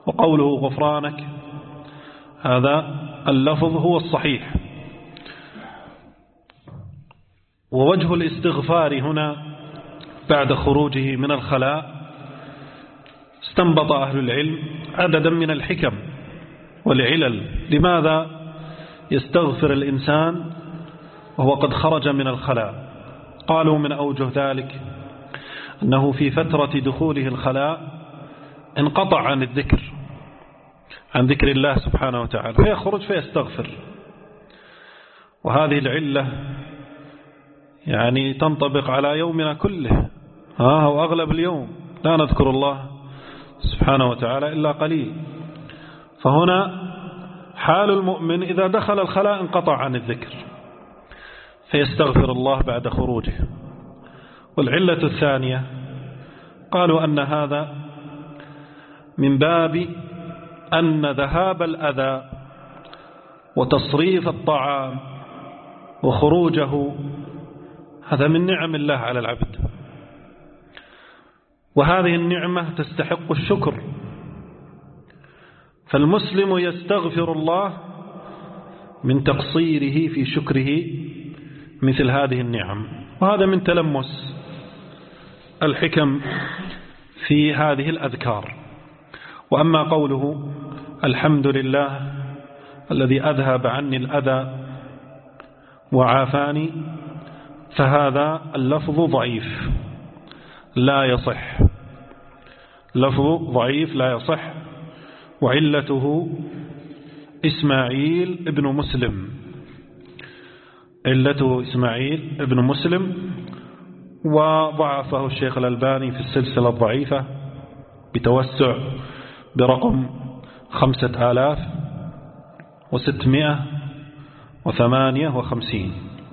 وقوله غفرانك هذا اللفظ هو الصحيح. ووجه الاستغفار هنا بعد خروجه من الخلاء استنبط أهل العلم عددا من الحكم والعلل لماذا يستغفر الإنسان وهو قد خرج من الخلاء. قالوا من أوجه ذلك أنه في فترة دخوله الخلاء انقطع عن الذكر، عن ذكر الله سبحانه وتعالى، فيخرج فيستغفر. وهذه العلة يعني تنطبق على يومنا كله، وأغلب اليوم لا نذكر الله سبحانه وتعالى إلا قليل. فهنا حال المؤمن إذا دخل الخلاء انقطع عن الذكر فيستغفر الله بعد خروجه. والعلة الثانية قالوا أن هذا من باب أن ذهاب الأذى وتصريف الطعام وخروجه هذا من نعم الله على العبد، وهذه النعمة تستحق الشكر. فالمسلم يستغفر الله من تقصيره في شكره مثل هذه النعم، وهذا من تلمس الحكم في هذه الأذكار. وأما قوله الحمد لله الذي أذهب عني الأذى وعافاني فهذا اللفظ ضعيف لا يصح، لفظ ضعيف لا يصح. وعلته إسماعيل ابن مسلم، علته إسماعيل ابن مسلم، وضعفه الشيخ الألباني في السلسلة الضعيفة بتوسع برقم 5658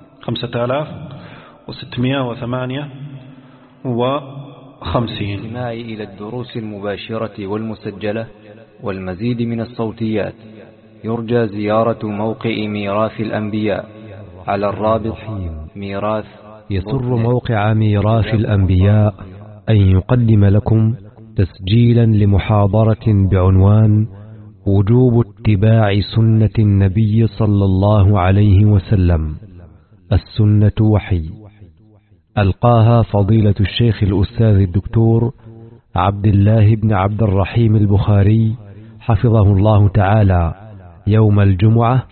الاستماع إلى الدروس المباشرة والمسجلة والمزيد من الصوتيات يرجى زيارة موقع ميراث الأنبياء على الرابط ميراث. يسر موقع ميراث الأنبياء أن يقدم لكم تسجيلا لمحاضرة بعنوان وجوب اتباع سنة النبي صلى الله عليه وسلم، السنة وحي، ألقاها فضيلة الشيخ الأستاذ الدكتور عبد الله بن عبد الرحيم البخاري حفظه الله تعالى يوم الجمعة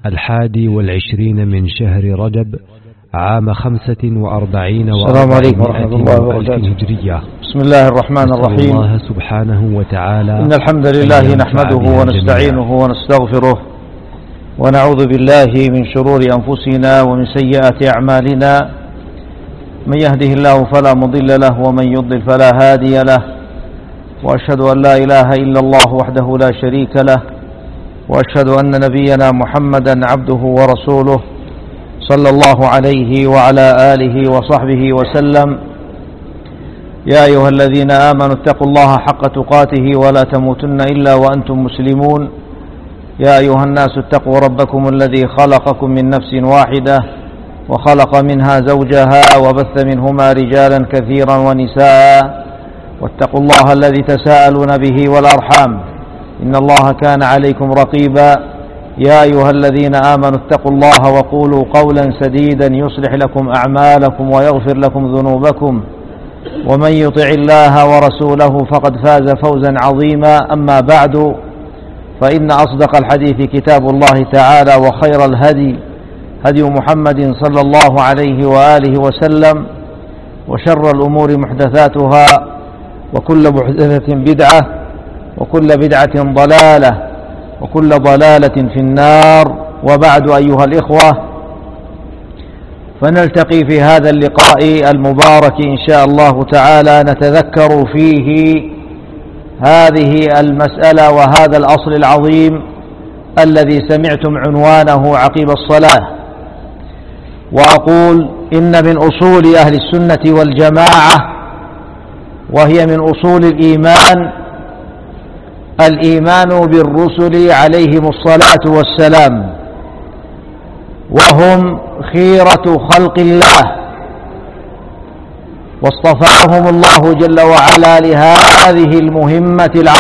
21 من شهر رجب عام 45 السلام عليكم ورحمة الله وبركاته هجرية. بسم الله الرحمن الرحيم. الله سبحانه وتعالى إن الحمد لله نحمده ونستعينه ونستغفره ونعوذ بالله من شرور أنفسنا ومن سيئات أعمالنا، من يهده الله فلا مضل له ومن يضلل فلا هادي له، وأشهد أن لا إله إلا الله وحده لا شريك له، وأشهد أن نبينا محمدا عبده ورسوله صلى الله عليه وعلى آله وصحبه وسلم. يا أيها الذين آمنوا اتقوا الله حق تقاته ولا تموتن إلا وأنتم مسلمون. يا أيها الناس اتقوا ربكم الذي خلقكم من نفس واحدة وخلق منها زوجها وبث منهما رجالا كثيرا ونساء، واتقوا الله الذي تساءلون به والأرحام إن الله كان عليكم رقيبا. يا أيها الذين آمنوا اتقوا الله وقولوا قولا سديدا يصلح لكم أعمالكم ويغفر لكم ذنوبكم، ومن يطع الله ورسوله فقد فاز فوزا عظيما. أما بعد، فإن أصدق الحديث كتاب الله تعالى، وخير الهدي هدي محمد صلى الله عليه وآله وسلم، وشر الأمور محدثاتها، وكل محدثة بدعة، وكل بدعة ضلالة، وكل ضلالة في النار. وبعد أيها الإخوة، فنلتقي في هذا اللقاء المبارك إن شاء الله تعالى نتذكر فيه هذه المسألة وهذا الأصل العظيم الذي سمعتم عنوانه عقب الصلاة. وأقول إن من أصول أهل السنة والجماعة، وهي من أصول الإيمان بالرسل عليهم الصلاة والسلام، وهم خيرة خلق الله، واصطفاهم الله جل وعلا لهذه المهمة العظيمة